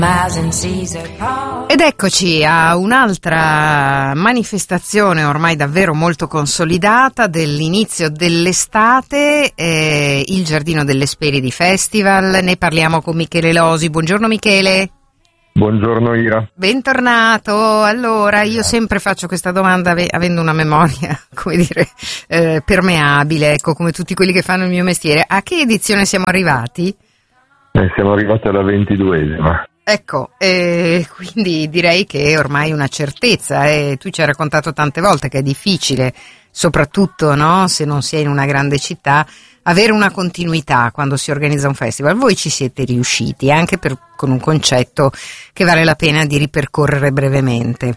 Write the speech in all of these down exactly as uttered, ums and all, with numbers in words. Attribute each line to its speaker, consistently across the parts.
Speaker 1: Ed eccoci a un'altra manifestazione ormai davvero molto consolidata dell'inizio dell'estate, eh, il Giardino delle Hesperidi Festival. Ne parliamo con Michele Losi. Buongiorno Michele.
Speaker 2: Buongiorno Ira.
Speaker 1: Bentornato. Allora, io sempre faccio questa domanda ave- avendo una memoria, come dire, eh, permeabile, ecco, come tutti quelli che fanno il mio mestiere. A che edizione siamo arrivati?
Speaker 2: Eh, siamo arrivati alla ventiduesima.
Speaker 1: Ecco, eh, quindi direi che è ormai una certezza, e eh. tu ci hai raccontato tante volte che è difficile, soprattutto no, se non si è in una grande città, avere una continuità quando si organizza un festival. Voi ci siete riusciti, anche per, con un concetto che vale la pena di ripercorrere brevemente.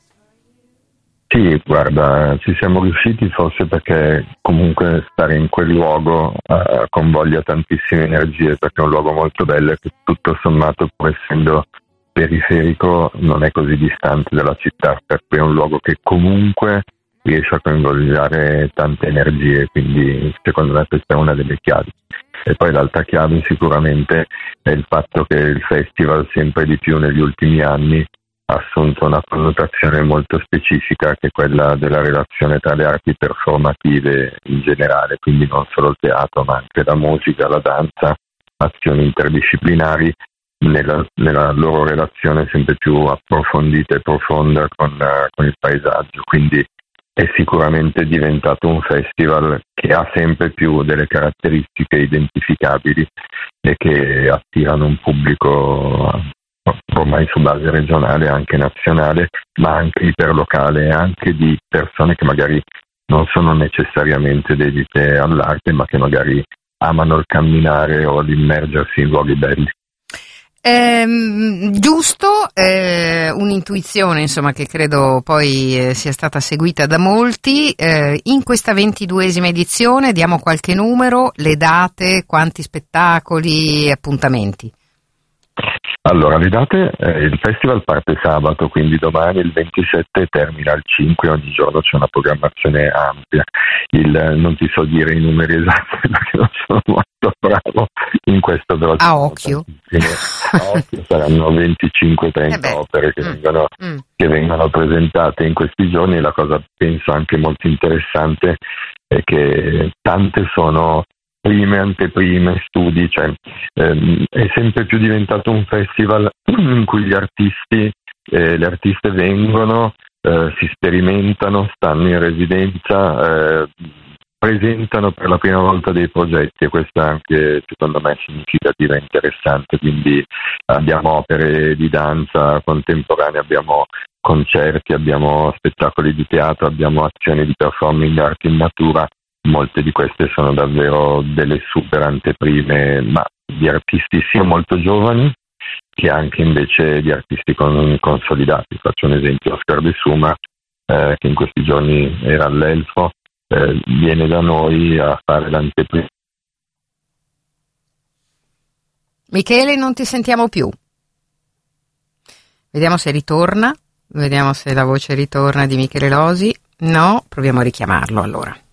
Speaker 2: Sì, guarda, ci siamo riusciti forse perché comunque stare in quel luogo uh, convoglia tantissime energie, perché è un luogo molto bello e che tutto sommato, pur essendo periferico, non è così distante dalla città, per cui è un luogo che comunque riesce a coinvolgere tante energie, quindi secondo me questa è una delle chiavi. E poi l'altra chiave sicuramente è il fatto che il festival sempre di più negli ultimi anni ha assunto una connotazione molto specifica, che è quella della relazione tra le arti performative in generale, quindi non solo il teatro ma anche la musica, la danza, azioni interdisciplinari nella, nella loro relazione sempre più approfondita e profonda con, uh, con il paesaggio. Quindi è sicuramente diventato un festival che ha sempre più delle caratteristiche identificabili e che attirano un pubblico ormai su base regionale, anche nazionale, ma anche iperlocale, anche di persone che magari non sono necessariamente dedite all'arte, ma che magari amano il camminare o l'immergersi in luoghi belli.
Speaker 1: Eh, giusto, eh, un'intuizione insomma che credo poi eh, sia stata seguita da molti. Eh, in questa ventiduesima edizione diamo qualche numero, le date, quanti spettacoli, appuntamenti.
Speaker 2: Allora, le date, eh, il festival parte sabato, quindi domani il ventisette termina il cinque, ogni giorno c'è una programmazione ampia. Il, non ti so dire i numeri esatti perché non sono molto bravo in questo, però
Speaker 1: a occhio.
Speaker 2: A occhio saranno venticinque trenta eh opere che, mm. vengono, mm. che vengono presentate in questi giorni. La cosa penso anche molto interessante è che tante sono prime, anteprime, studi, cioè ehm, è sempre più diventato un festival in cui gli artisti, eh, le artiste vengono, eh, si sperimentano, stanno in residenza, eh, presentano per la prima volta dei progetti, e questo anche secondo me è significativo e interessante. Quindi abbiamo opere di danza contemporanea, abbiamo concerti, abbiamo spettacoli di teatro, abbiamo azioni di performing art in natura. Molte di queste sono davvero delle super anteprime, ma di artisti sia molto giovani che anche invece di artisti con, consolidati. Faccio un esempio: Oscar De Suma, eh, che in questi giorni era all'Elfo, eh, viene da noi a fare l'anteprima.
Speaker 1: Michele, non ti sentiamo più. Vediamo se ritorna, vediamo se la voce ritorna di Michele Losi. No, proviamo a richiamarlo allora.